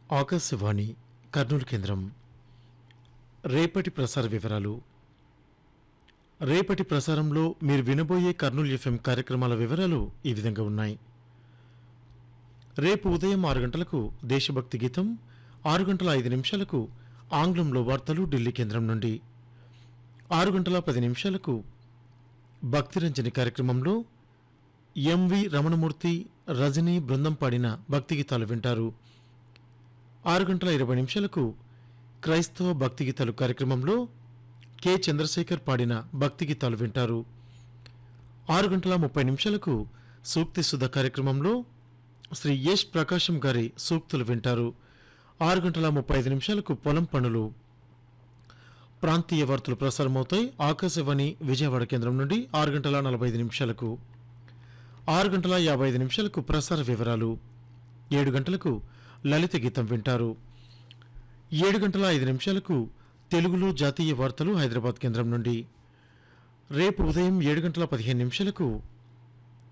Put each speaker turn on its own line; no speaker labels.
ఆకాశవాణి కర్నూలు కేంద్రం. రేపటి ప్రసార వివరాలు. రేపటి ప్రసారంలో మీరు వినబోయే కర్నూలు ఎఫ్ఎం కార్యక్రమాల వివరాలు ఈ విధంగా ఉన్నాయి. రేపు ఉదయం 6 గంటలకు దేశభక్తి గీతం, 6 గంటల 5 నిమిషాలకు ఆంగ్లంలో వార్తలు ఢిల్లీ కేంద్రం నుండి, 6 గంటల 10 నిమిషాలకు భక్తిరంజని కార్యక్రమంలో ఎంవి రమణమూర్తి, రజనీ బృందం పాడిన భక్తి గీతాలు వింటారు. 6 గంటల 20 నిమిషాలకు క్రైస్తవ భక్తి గీతాలు కార్యక్రమంలో కె చంద్రశేఖర్ పాడిన భక్తి గీతాలు వింటారు. 6 గంటల 30 నిమిషాలకు సూక్తి సుధ కార్యక్రమంలో శ్రీ ఎస్ ప్రకాశం గారి సూక్తులు వింటారు. 6 గంటల 35 నిమిషాలకు పొలం పనులు, ప్రాంతీయ వార్తలు ప్రసారమవుతాయి ఆకాశవాణి విజయవాడ కేంద్రం నుండి. 6 గంటల 45 నిమిషాలకు, 6 గంటల 55 నిమిషాలకు ప్రసార వివరాలు, 7 గంటలకు లలిత గీతం వింటారు. 7 గంటల 5 నిమిషాలకు తెలుగులో జాతీయ వార్తలు హైదరాబాద్ కేంద్రం నుండి. రేపు ఉదయం 7 గంటల 15 నిమిషాలకు